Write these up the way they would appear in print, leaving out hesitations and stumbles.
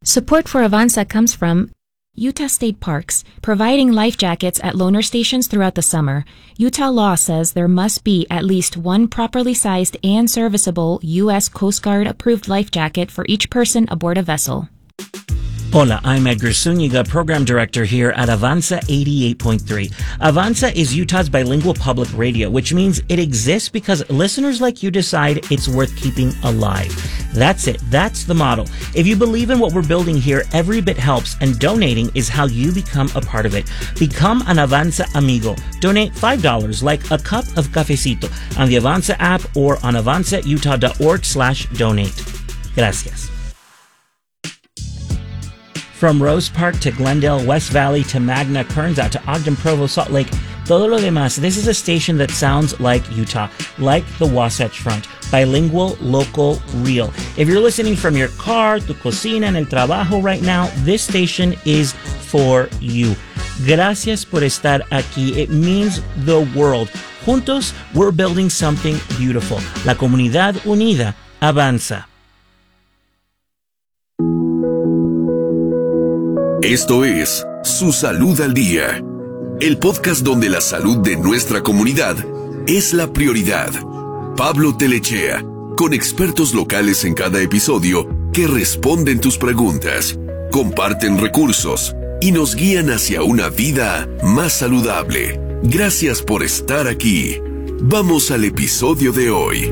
Support for Avanza comes from Utah State Parks, providing life jackets at loaner stations throughout the summer. Utah law says there must be at least one properly sized and serviceable U.S. Coast Guard approved life jacket for each person aboard a vessel. Hola, I'm Edgar Zúñiga, Program Director here at Avanza 88.3. Avanza is Utah's bilingual public radio, which means it exists because listeners like you decide it's worth keeping alive. That's it. That's the model. If you believe in what we're building here, every bit helps, and donating is how you become a part of it. Become an Avanza amigo. Donate $5 like a cup of cafecito on the Avanza app or on avanzautah.org/donate. Gracias. From Rose Park to Glendale, West Valley to Magna, Kearns out to Ogden, Provo, Salt Lake, todo lo demás, this is a station that sounds like Utah, like the Wasatch Front. Bilingual, local, real. If you're listening from your car, tu cocina, en el trabajo right now, this station is for you. Gracias por estar aquí. It means the world. Juntos, we're building something beautiful. La comunidad unida avanza. Esto es Su Salud al Día, el podcast donde la salud de nuestra comunidad es la prioridad. Pablo Telechea, con expertos locales en cada episodio que responden tus preguntas, comparten recursos y nos guían hacia una vida más saludable. Gracias por estar aquí. Vamos al episodio de hoy.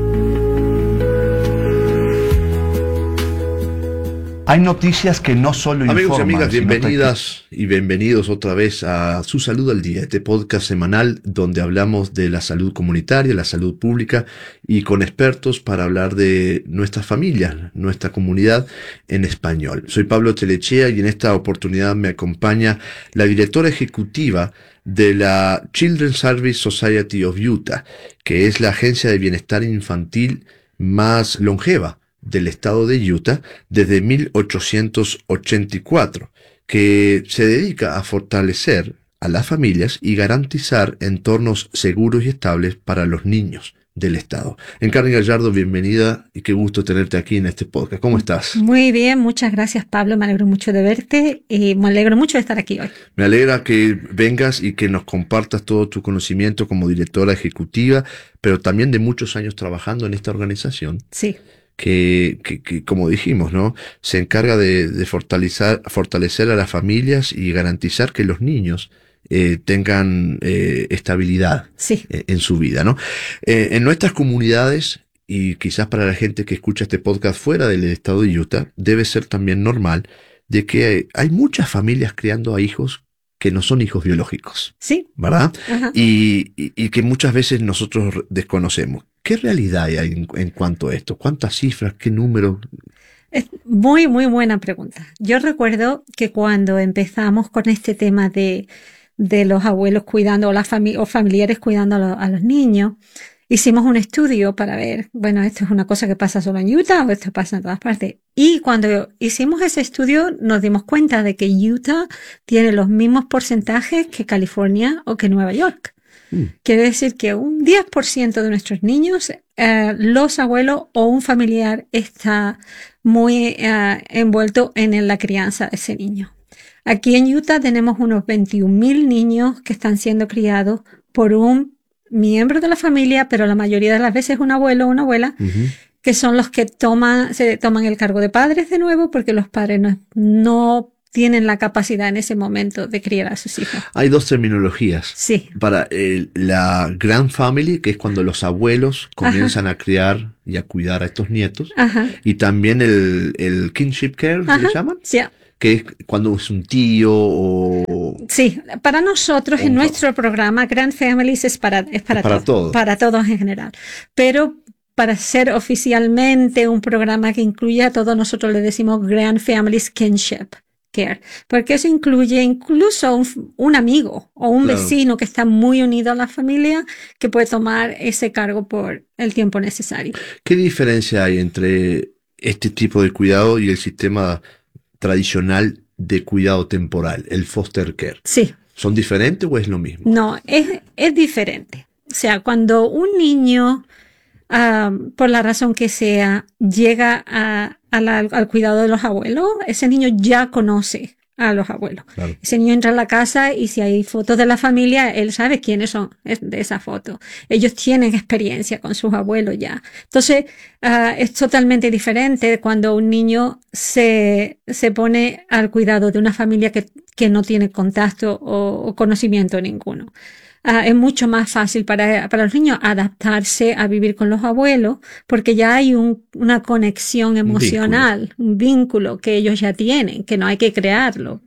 Hay noticias que no solo informan. Amigos y amigas, bienvenidas y bienvenidos otra vez a Su Salud al Día, este podcast semanal donde hablamos de la salud comunitaria, la salud pública y con expertos para hablar de nuestras familias, nuestra comunidad en español. Soy Pablo Telechea y en esta oportunidad me acompaña la directora ejecutiva de la Children's Service Society of Utah, que es la agencia de bienestar infantil más longeva del estado de Utah desde 1884, que se dedica a fortalecer a las familias y garantizar entornos seguros y estables para los niños del estado. Encarni Gallardo, bienvenida y qué gusto tenerte aquí en este podcast. ¿Cómo estás? Muy bien, muchas gracias, Pablo. Me alegro mucho de verte y me alegro mucho de estar aquí hoy. Me alegra que vengas y que nos compartas todo tu conocimiento como directora ejecutiva, pero también de muchos años trabajando en esta organización. Sí. Que como dijimos, ¿no? Se encarga de fortalecer a las familias y garantizar que los niños tengan estabilidad sí. En su vida, ¿no? En nuestras comunidades, y quizás para la gente que escucha este podcast fuera del estado de Utah, debe ser también normal de que hay muchas familias criando a hijos que no son hijos biológicos. Sí. ¿Verdad? Ajá. Y que muchas veces nosotros desconocemos. ¿Qué realidad hay en cuanto a esto? ¿Cuántas cifras? ¿Qué número? Es muy, muy buena pregunta. Yo recuerdo que cuando empezamos con este tema de los abuelos cuidando o familiares cuidando a los niños, hicimos un estudio para ver, bueno, esto es una cosa que pasa solo en Utah o esto pasa en todas partes. Y cuando hicimos ese estudio nos dimos cuenta de que Utah tiene los mismos porcentajes que California o que Nueva York. Quiere decir que un 10% de nuestros niños, los abuelos o un familiar está muy envuelto en la crianza de ese niño. Aquí en Utah tenemos unos 21,000 niños que están siendo criados por un miembro de la familia, pero la mayoría de las veces un abuelo o una abuela, que son los que se toman el cargo de padres de nuevo porque los padres no tienen la capacidad en ese momento de criar a sus hijos. Hay dos terminologías. Sí. Para la grand family, que es cuando los abuelos comienzan a criar y a cuidar a estos nietos. Ajá. Y también el kinship care, ¿se le llaman? Sí. Que es cuando es un tío o... Sí, para nosotros en nuestro programa Grand Families es para todos. Para todos en general. Pero para ser oficialmente un programa que incluya a todos, nosotros le decimos Grand Families Kinship Care, porque eso incluye incluso un amigo o un vecino que está muy unido a la familia que puede tomar ese cargo por el tiempo necesario. ¿Qué diferencia hay entre este tipo de cuidado y el sistema tradicional de cuidado temporal, el foster care? Sí. ¿Son diferentes o es lo mismo? No, es diferente. O sea, cuando un niño por la razón que sea, llega al cuidado de los abuelos, ese niño ya conoce a los abuelos. Claro. Ese niño entra a la casa y si hay fotos de la familia, él sabe quiénes son de esa foto. Ellos tienen experiencia con sus abuelos ya. Entonces, es totalmente diferente cuando un niño se pone al cuidado de una familia que no tiene contacto o conocimiento ninguno. Es mucho más fácil para los niños adaptarse a vivir con los abuelos porque ya hay una conexión emocional, un vínculo que ellos ya tienen, que no hay que crearlo.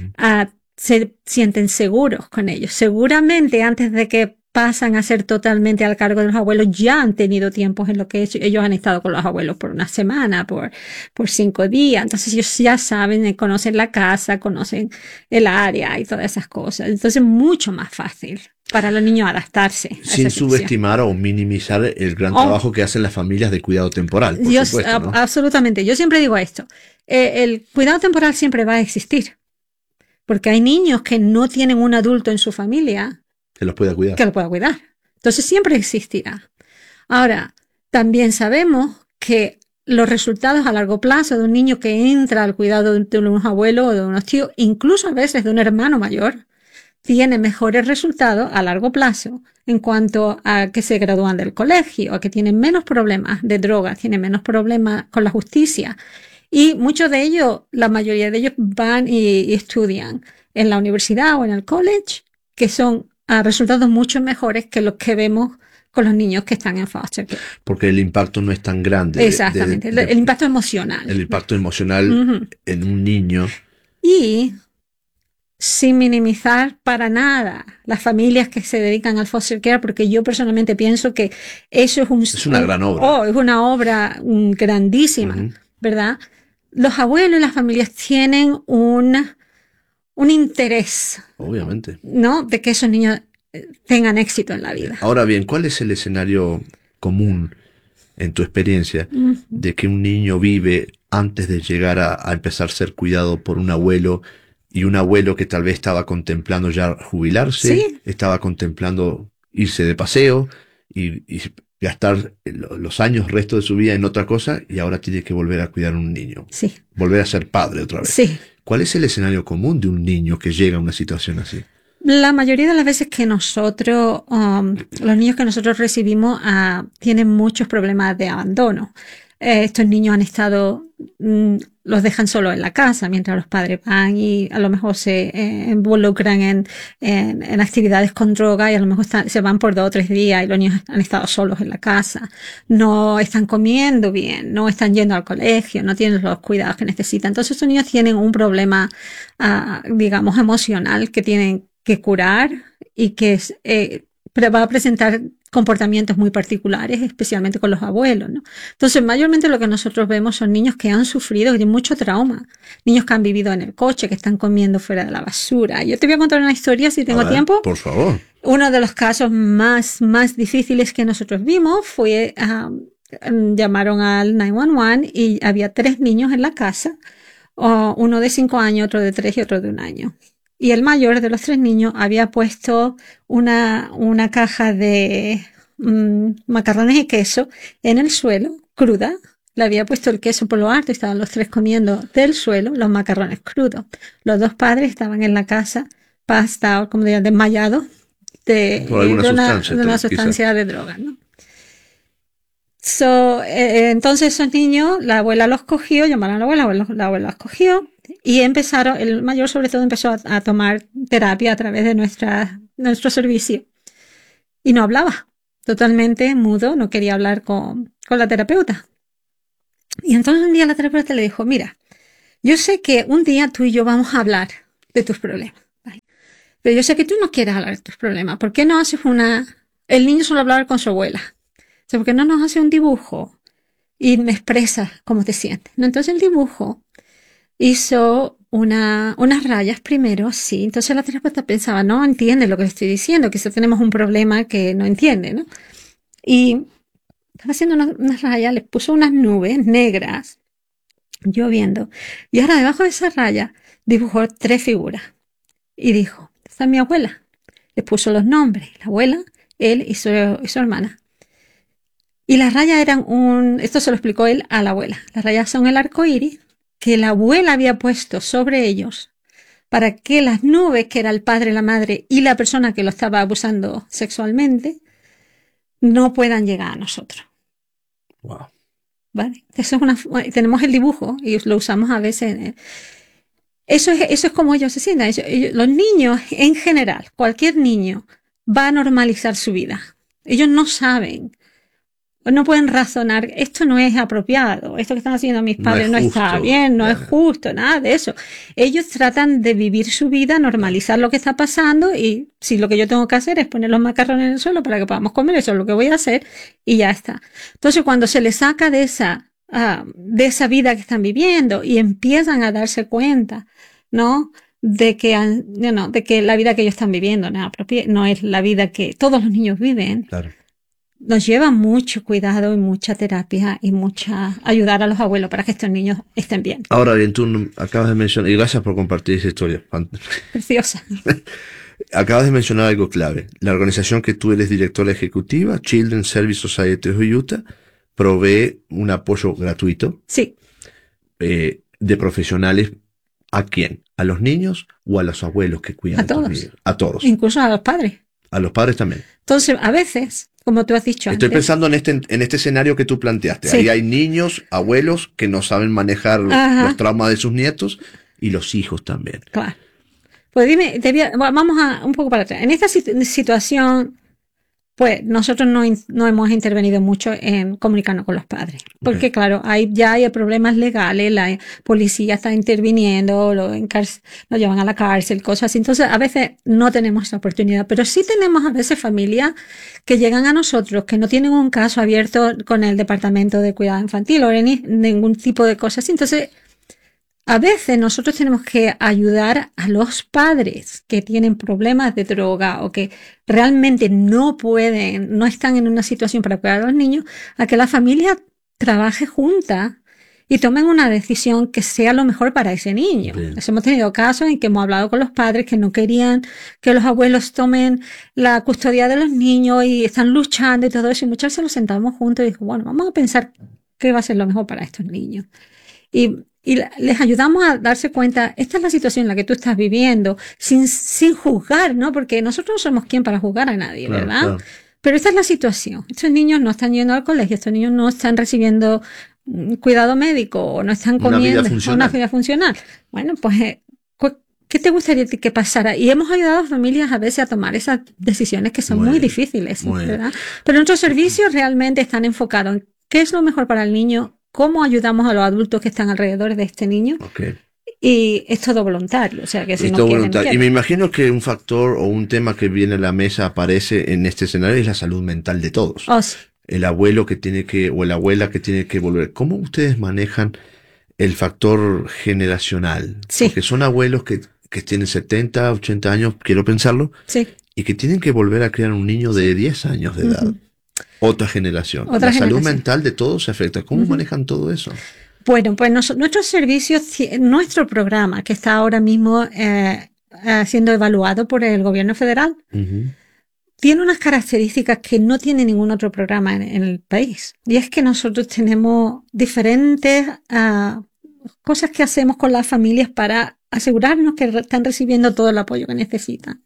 Se sienten seguros con ellos. Seguramente antes de que pasan a ser totalmente al cargo de los abuelos, ya han tenido tiempos en los que ellos han estado con los abuelos por una semana, por 5 días. Entonces ellos ya saben, conocen la casa, conocen el área y todas esas cosas. Entonces mucho más fácil para los niños adaptarse. Sin subestimar o minimizar el gran trabajo que hacen las familias de cuidado temporal, por supuesto, ¿no? Absolutamente. Yo siempre digo esto. El cuidado temporal siempre va a existir. Porque hay niños que no tienen un adulto en su familia que los pueda cuidar. Que lo pueda cuidar. Entonces siempre existirá. Ahora, también sabemos que los resultados a largo plazo de un niño que entra al cuidado de unos abuelos o de unos tíos, incluso a veces de un hermano mayor, tiene mejores resultados a largo plazo en cuanto a que se gradúan del colegio, a que tienen menos problemas de drogas, tienen menos problemas con la justicia. Y muchos de ellos, la mayoría de ellos van y estudian en la universidad o en el college, que son resultados mucho mejores que los que vemos con los niños que están en foster care. Porque el impacto no es tan grande. Exactamente, el impacto emocional. El impacto emocional en un niño. Y sin minimizar para nada las familias que se dedican al foster care, porque yo personalmente pienso que eso es una gran obra. Es una obra grandísima, ¿verdad? Los abuelos y las familias tienen un interés, obviamente, ¿no?, de que esos niños tengan éxito en la vida. Ahora bien, ¿cuál es el escenario común en tu experiencia de que un niño vive antes de llegar a empezar a ser cuidado por un abuelo, y un abuelo que tal vez estaba contemplando ya jubilarse, ¿Sí? estaba contemplando irse de paseo y gastar los años, resto de su vida en otra cosa, y ahora tiene que volver a cuidar a un niño? Sí. Volver a ser padre otra vez. Sí. ¿Cuál es el escenario común de un niño que llega a una situación así? La mayoría de las veces que nosotros, los niños que nosotros recibimos, tienen muchos problemas de abandono. Estos niños han estado, los dejan solos en la casa mientras los padres van y a lo mejor se involucran en actividades con droga y a lo mejor se van por 2 o 3 días y los niños han estado solos en la casa. No están comiendo bien, no están yendo al colegio, no tienen los cuidados que necesitan. Entonces estos niños tienen un problema, digamos, emocional que tienen que curar y que va a presentar comportamientos muy particulares, especialmente con los abuelos, ¿no? Entonces, mayormente lo que nosotros vemos son niños que han sufrido, que tienen mucho trauma, niños que han vivido en el coche, que están comiendo fuera de la basura. Yo te voy a contar una historia, si tengo tiempo. Por favor. Uno de los casos más difíciles que nosotros vimos fue, llamaron al 911 y había 3 niños en la casa, uno de 5 años, otro de 3 y otro de 1 año. Y el mayor de los 3 niños había puesto una caja de macarrones y queso en el suelo, cruda. Le había puesto el queso por lo alto y estaban los 3 comiendo del suelo los macarrones crudos. Los 2 padres estaban en la casa, pastados, como dirían, desmayados de una sustancia de droga, ¿no? Entonces esos niños, la abuela los cogió, llamaron a la abuela los cogió. Y el mayor sobre todo empezó a tomar terapia a través de nuestro servicio. Y no hablaba, totalmente mudo, no quería hablar con la terapeuta. Y entonces un día la terapeuta le dijo, mira, yo sé que un día tú y yo vamos a hablar de tus problemas, ¿vale? Pero yo sé que tú no quieres hablar de tus problemas. ¿Por qué no haces el niño suele hablar con su abuela? O sea, ¿por qué no nos hace un dibujo y me expresa cómo te sientes? ¿No? Entonces el dibujo hizo unas rayas primero, sí. Entonces la terapeuta pensaba, no entiende lo que le estoy diciendo, quizás tenemos un problema que no entiende, ¿no? Y estaba haciendo unas rayas, le puso unas nubes negras, lloviendo. Y ahora debajo de esa raya dibujó 3 figuras. Y dijo, esta es mi abuela. Le puso los nombres, la abuela, él y su hermana. Y las rayas eran esto se lo explicó él a la abuela. Las rayas son el arco iris que la abuela había puesto sobre ellos para que las nubes, que era el padre, la madre y la persona que lo estaba abusando sexualmente, no puedan llegar a nosotros. Wow. ¿Vale? Eso es tenemos el dibujo y lo usamos a veces. Eso es como ellos se sientan. Los niños, en general, cualquier niño va a normalizar su vida. Ellos no saben, no pueden razonar, esto no es apropiado, esto que están haciendo mis padres no está bien, no es justo, nada de eso. Ellos tratan de vivir su vida, normalizar lo que está pasando y si lo que yo tengo que hacer es poner los macarrones en el suelo para que podamos comer, eso es lo que voy a hacer y ya está. Entonces, cuando se les saca de esa vida que están viviendo y empiezan a darse cuenta, ¿no? De que la vida que ellos están viviendo no es la vida que todos los niños viven. Claro. Nos lleva mucho cuidado y mucha terapia y mucha ayudar a los abuelos para que estos niños estén bien. Ahora bien, tú acabas de mencionar, y gracias por compartir esa historia. Preciosa. Acabas de mencionar algo clave. La organización que tú eres directora ejecutiva, Children's Service Society of Utah, provee un apoyo gratuito. Sí. De profesionales. ¿A quién? ¿A los niños o a los abuelos que cuidan a todos? Niños? A todos. Incluso a los padres. A los padres también. Entonces, a veces, como tú has dicho Estoy antes, pensando en este escenario que tú planteaste. Sí. Ahí hay niños, abuelos que no saben manejar los traumas de sus nietos y los hijos también. Claro. Pues dime, vamos un poco para atrás. En esta situación, pues nosotros no hemos intervenido mucho en comunicarnos con los padres. Porque claro, ya hay problemas legales, la policía está interviniendo, lo llevan a la cárcel, cosas así. Entonces, a veces no tenemos esa oportunidad. Pero sí tenemos a veces familias que llegan a nosotros, que no tienen un caso abierto con el Departamento de Cuidado Infantil o ningún tipo de cosas así. Entonces, a veces nosotros tenemos que ayudar a los padres que tienen problemas de droga o que realmente no están en una situación para cuidar a los niños, a que la familia trabaje junta y tomen una decisión que sea lo mejor para ese niño. Hemos tenido casos en que hemos hablado con los padres que no querían que los abuelos tomen la custodia de los niños y están luchando y todo eso. Y muchas veces nos sentamos juntos y dijimos, bueno, vamos a pensar qué va a ser lo mejor para estos niños. Y les ayudamos a darse cuenta, esta es la situación en la que tú estás viviendo, sin juzgar, ¿no? Porque nosotros no somos quien para juzgar a nadie, claro, ¿verdad? Claro. Pero esta es la situación. Estos niños no están yendo al colegio, estos niños no están recibiendo cuidado médico o no están comiendo una vida funcional. Bueno, pues, ¿qué te gustaría que pasara? Y hemos ayudado a familias a veces a tomar esas decisiones que son muy difíciles, ¿verdad? Pero nuestros servicios realmente están enfocados en qué es lo mejor para el niño, cómo ayudamos a los adultos que están alrededor de este niño. Okay. Y es todo voluntario, o sea que si no quieren, Y me imagino que un factor o un tema que viene a la mesa aparece en este escenario es la salud mental de todos. Sí. El abuelo o la abuela que tiene que volver. ¿Cómo ustedes manejan el factor generacional? Sí. Porque son abuelos que tienen 70, 80 años, quiero pensarlo, sí, y que tienen que volver a criar un niño de 10 años de edad. Otra generación. La salud mental de todos se afecta. ¿Cómo manejan todo eso? Bueno, pues nuestros servicios, nuestro programa que está ahora mismo siendo evaluado por el gobierno federal, tiene unas características que no tiene ningún otro programa en el país. Y es que nosotros tenemos diferentes cosas que hacemos con las familias para asegurarnos que están recibiendo todo el apoyo que necesitan.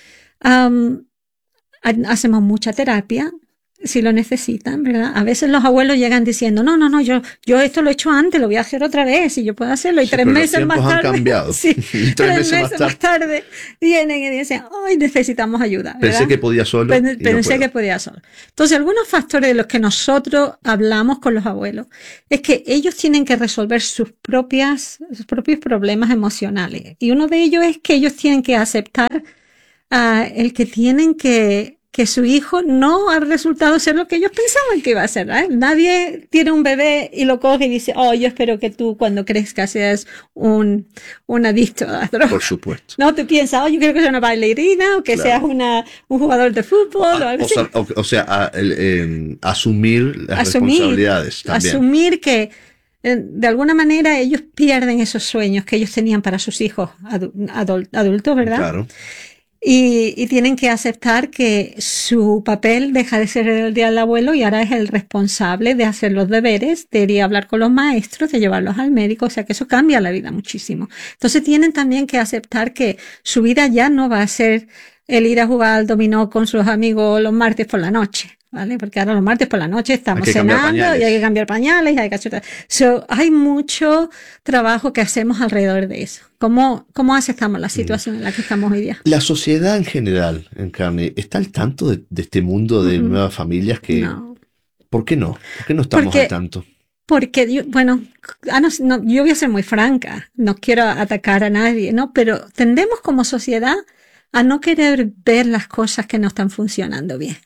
Hacemos mucha terapia, si lo necesitan, ¿verdad? A veces los abuelos llegan diciendo, no, yo esto lo he hecho antes, lo voy a hacer otra vez y yo puedo hacerlo. Y 3 meses más tarde. Han cambiado. Sí, 3 meses más tarde vienen y dicen, ay, necesitamos ayuda, ¿verdad? Pensé que podía solo. Pensé que podía solo. Entonces, algunos factores de los que nosotros hablamos con los abuelos es que ellos tienen que resolver sus propios problemas emocionales. Y uno de ellos es que ellos tienen que aceptar el que tienen que su hijo no ha resultado ser lo que ellos pensaban que iba a ser, ¿eh? Nadie tiene un bebé y lo coge y dice, yo espero que tú cuando crezcas seas un adicto a las drogas. Por supuesto. No, te piensas, yo quiero que seas una bailarina o que seas un jugador de fútbol o algo así. O sea, asumir las responsabilidades también. Asumir que de alguna manera ellos pierden esos sueños que ellos tenían para sus hijos adultos, ¿verdad? Claro. Y tienen que aceptar que su papel deja de ser el del abuelo y ahora es el responsable de hacer los deberes, de ir a hablar con los maestros, de llevarlos al médico, o sea que eso cambia la vida muchísimo. Entonces tienen también que aceptar que su vida ya no va a ser el ir a jugar al dominó con sus amigos los martes por la noche, ¿vale? Porque ahora los martes por la noche estamos cenando y hay que cambiar pañales y hay que hacer... hay mucho trabajo que hacemos alrededor de eso. ¿Cómo aceptamos la situación en la que estamos hoy día? La sociedad en general, Encarni, ¿está al tanto de este mundo de nuevas familias que... No. ¿Por qué no? ¿Por qué no estamos al tanto? Porque, yo voy a ser muy franca, no quiero atacar a nadie, ¿no? Pero tendemos como sociedad a no querer ver las cosas que no están funcionando bien.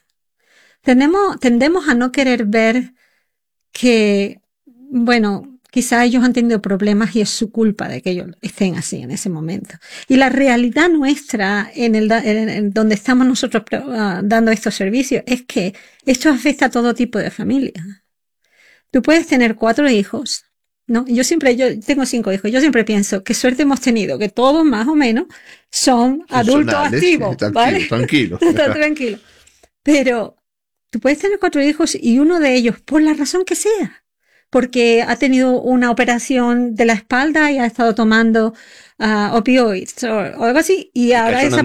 Tendemos a no querer ver que, bueno, quizá ellos han tenido problemas y es su culpa de que ellos estén así en ese momento. Y la realidad nuestra en donde estamos nosotros dando estos servicios es que esto afecta a todo tipo de familias. Tú puedes tener 4 hijos, ¿no? Yo tengo 5 hijos. Yo siempre pienso qué suerte hemos tenido, que todos más o menos son adultos activos, ¿vale? Tranquilo. Tranquilo. Pero tú puedes tener 4 hijos y uno de ellos, por la razón que sea, porque ha tenido una operación de la espalda y ha estado tomando opioides o algo así, y ahora esa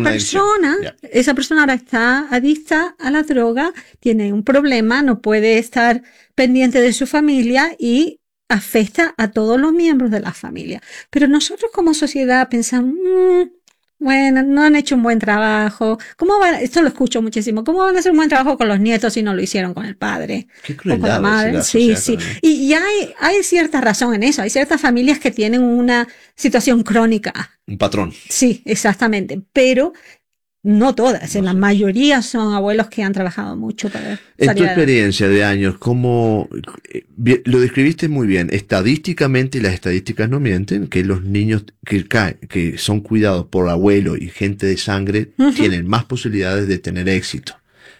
persona ahora está adicta a la droga, tiene un problema, no puede estar pendiente de su familia y afecta a todos los miembros de la familia. Pero nosotros como sociedad pensamos, bueno, no han hecho un buen trabajo. Esto lo escucho muchísimo. ¿Cómo van a hacer un buen trabajo con los nietos si no lo hicieron con el padre? Qué crueldad, o con la madre. Sí. Y hay cierta razón en eso. Hay ciertas familias que tienen una situación crónica. Un patrón. Sí, exactamente. Pero no todas. En la mayoría son abuelos que han trabajado mucho para En tu experiencia de años, ¿cómo lo describiste muy bien? Estadísticamente, y las estadísticas no mienten, que los niños que son cuidados por abuelo y gente de sangre tienen más posibilidades de tener éxito.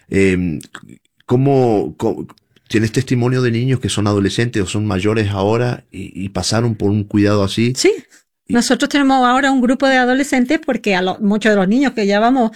¿Cómo tienes testimonio de niños que son adolescentes o son mayores ahora y pasaron por un cuidado así? Sí. Nosotros tenemos ahora un grupo de adolescentes porque muchos de los niños que llevamos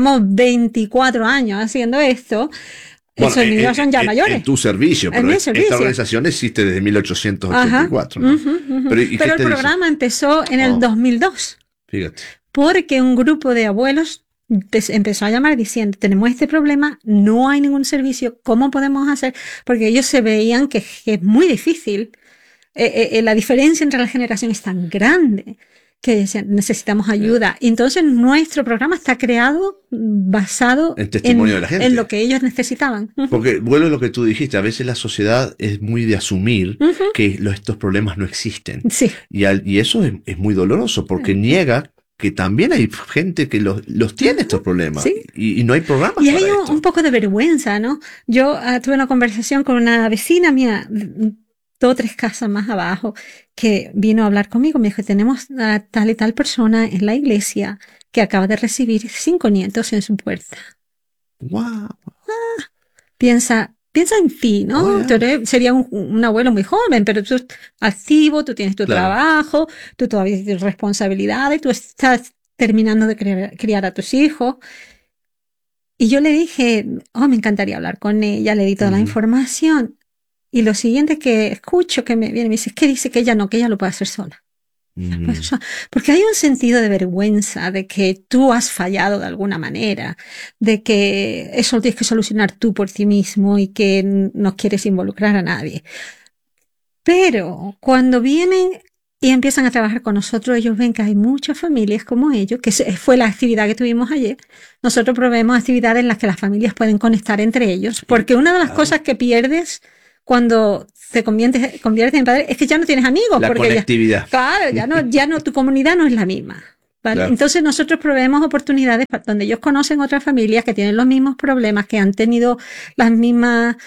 24 años haciendo esto, esos niños son ya mayores. En tu servicio, pero esta organización existe desde 1884. ¿no? Pero el programa empezó en el 2002. Fíjate. Porque un grupo de abuelos empezó a llamar diciendo, tenemos este problema, no hay ningún servicio, ¿cómo podemos hacer? Porque ellos se veían que es muy difícil. La diferencia entre las generaciones es tan grande que necesitamos ayuda. Entonces nuestro programa está creado basado en testimonio de la gente, en lo que ellos necesitaban. Porque vuelve a lo que tú dijiste, a veces la sociedad es muy de asumir que estos problemas no existen. Sí. Y eso es muy doloroso porque niega que también hay gente que los tiene estos problemas. ¿Sí? Y no hay programas y para hay esto. Un poco de vergüenza, ¿no? Yo tuve una conversación con una vecina mía 2 o 3 casas más abajo, que vino a hablar conmigo. Me dijo, tenemos a tal y tal persona en la iglesia que acaba de recibir 5 nietos en su puerta. ¡Wow! Piensa en ti, ¿no? Oh, yeah. Sería un abuelo muy joven, pero tú estás activo, tú tienes tu trabajo, tú todavía tienes responsabilidades, tú estás terminando de criar a tus hijos. Y yo le dije, me encantaría hablar con ella, le di toda la información. Y lo siguiente que escucho que me viene, me dice, ¿qué dice? Que ella lo puede hacer sola. Porque hay un sentido de vergüenza de que tú has fallado de alguna manera, de que eso lo tienes que solucionar tú por ti mismo y que no quieres involucrar a nadie. Pero cuando vienen y empiezan a trabajar con nosotros, ellos ven que hay muchas familias como ellos, que fue la actividad que tuvimos ayer. Nosotros proveemos actividades en las que las familias pueden conectar entre ellos, porque una de las cosas que pierdes cuando te conviertes en padre es que ya no tienes amigos. La porque conectividad. Ya no, tu comunidad no es la misma. ¿Vale? Claro. Entonces nosotros proveemos oportunidades donde ellos conocen otras familias que tienen los mismos problemas, que han tenido las mismas,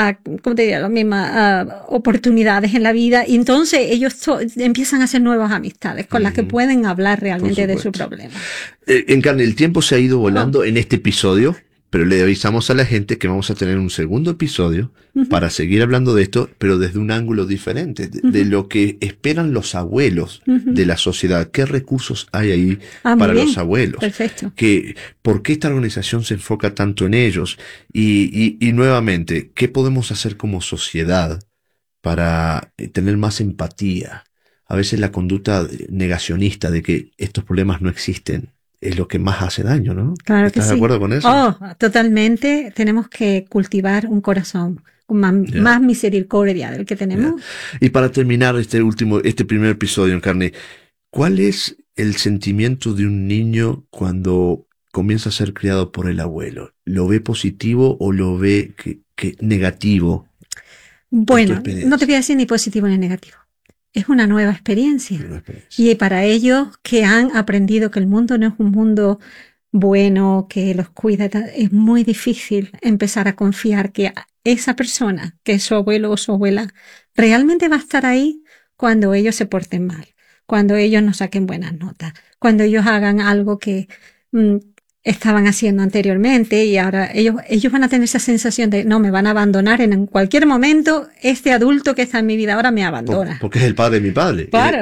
oportunidades en la vida, y entonces ellos empiezan a hacer nuevas amistades con las que pueden hablar realmente de su problema. Encarni, el tiempo se ha ido volando en este episodio, pero le avisamos a la gente que vamos a tener un segundo episodio para seguir hablando de esto, pero desde un ángulo diferente, de lo que esperan los abuelos de la sociedad. ¿Qué recursos hay ahí para los abuelos? Perfecto. ¿Por qué esta organización se enfoca tanto en ellos? Y nuevamente, ¿qué podemos hacer como sociedad para tener más empatía? A veces la conducta negacionista de que estos problemas no existen es lo que más hace daño, ¿no? Claro que sí. ¿Estás de acuerdo con eso? Oh, totalmente. Tenemos que cultivar un corazón con más misericordia del que tenemos. Y para terminar este primer episodio, Encarni, ¿cuál es el sentimiento de un niño cuando comienza a ser criado por el abuelo? ¿Lo ve positivo o lo ve que negativo? Bueno, no te voy a decir ni positivo ni negativo. Es una nueva experiencia. Y para ellos que han aprendido que el mundo no es un mundo bueno, que los cuida, es muy difícil empezar a confiar que esa persona, que es su abuelo o su abuela, realmente va a estar ahí cuando ellos se porten mal, cuando ellos no saquen buenas notas, cuando ellos hagan algo que estaban haciendo anteriormente y ahora ellos van a tener esa sensación de no, me van a abandonar en cualquier momento, este adulto que está en mi vida ahora me abandona. Porque es el padre de mi padre. Claro.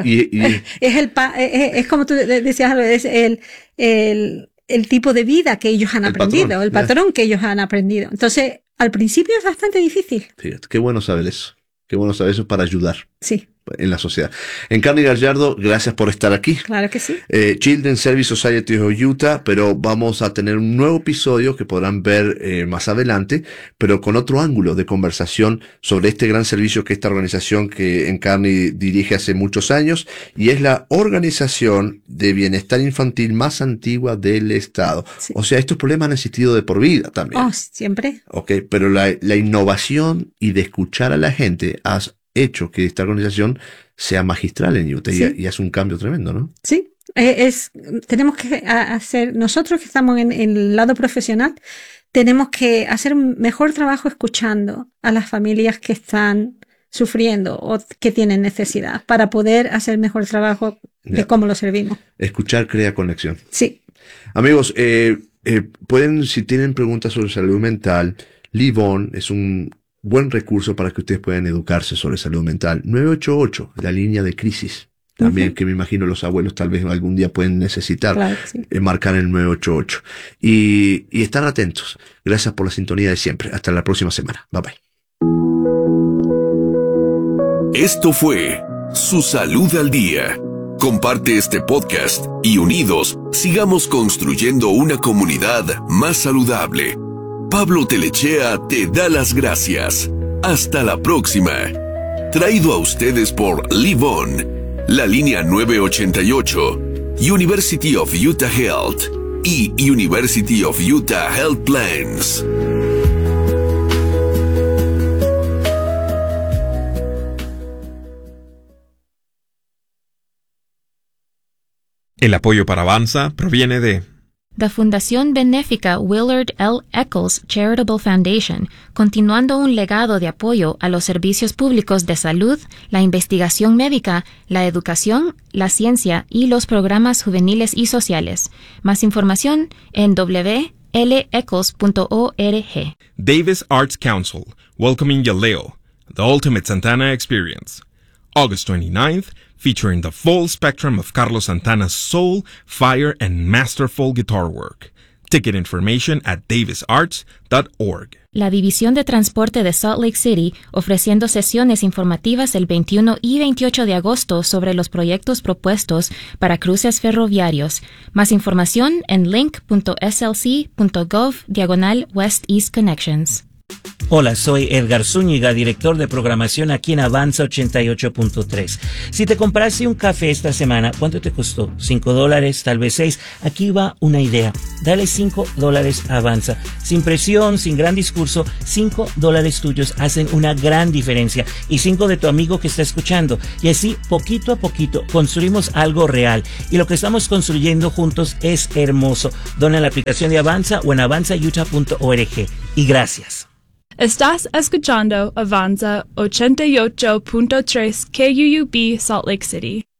Es como tú decías, es el tipo de vida que ellos han aprendido, el patrón que ellos han aprendido. Entonces, al principio es bastante difícil. Fíjate, qué bueno saber eso. Qué bueno saber eso para ayudar. Sí. En la sociedad. Encarni Gallardo, gracias por estar aquí. Claro que sí. Children's Service Society of Utah, pero vamos a tener un nuevo episodio que podrán ver más adelante, pero con otro ángulo de conversación sobre este gran servicio que esta organización que Encarni dirige hace muchos años, y es la organización de bienestar infantil más antigua del estado. Sí. O sea, estos problemas han existido de por vida también. Oh, siempre. Okay, pero la innovación y de escuchar a la gente hecho que esta organización sea magistral en Utah. Sí. Y hace un cambio tremendo, ¿no? Sí, tenemos que hacer, nosotros que estamos en el lado profesional, tenemos que hacer un mejor trabajo escuchando a las familias que están sufriendo o que tienen necesidad para poder hacer mejor trabajo de cómo lo servimos. Escuchar crea conexión. Sí. Amigos, pueden, si tienen preguntas sobre salud mental, Live On es un buen recurso para que ustedes puedan educarse sobre salud mental. 988, la línea de crisis. También que me imagino los abuelos tal vez algún día pueden necesitar. Claro, sí. Marcar el 988. Y estar atentos. Gracias por la sintonía de siempre. Hasta la próxima semana. Bye bye. Esto fue Su Salud al Día. Comparte este podcast y unidos sigamos construyendo una comunidad más saludable. Pablo Telechea te da las gracias. Hasta la próxima. Traído a ustedes por Live On, la línea 988, University of Utah Health y University of Utah Health Plans. El apoyo para Avanza proviene de la Fundación Benéfica Willard L. Eccles Charitable Foundation, continuando un legado de apoyo a los servicios públicos de salud, la investigación médica, la educación, la ciencia y los programas juveniles y sociales. Más información en wleccles.org. Davis Arts Council, welcoming Yaleo, the ultimate Santana experience. August 29th, featuring the full spectrum of Carlos Santana's soul, fire, and masterful guitar work. Ticket information at davisarts.org. La División de Transporte de Salt Lake City ofreciendo sesiones informativas el 21 y 28 de agosto sobre los proyectos propuestos para cruces ferroviarios. Más información en link.slc.gov/West East Connections. Hola, soy Edgar Zúñiga, director de programación aquí en Avanza 88.3. Si te compraste un café esta semana, ¿cuánto te costó? $5, tal vez 6. Aquí va una idea. Dale $5 a Avanza. Sin presión, sin gran discurso, $5 tuyos hacen una gran diferencia. Y 5 de tu amigo que está escuchando. Y así, poquito a poquito, construimos algo real. Y lo que estamos construyendo juntos es hermoso. Dona en la aplicación de Avanza o en avanzautah.org. Y gracias. Estás escuchando Avanza 88.3 KUUB Salt Lake City.